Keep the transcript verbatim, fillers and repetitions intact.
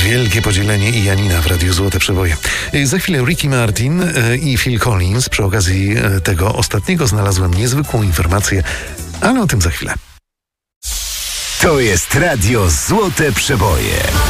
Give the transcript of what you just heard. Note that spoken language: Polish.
Wielkie podzielenie i Janina w Radiu Złote Przeboje. Za chwilę Ricky Martin i Phil Collins. Przy okazji tego ostatniego znalazłem niezwykłą informację, ale o tym za chwilę. To jest Radio Złote Przeboje.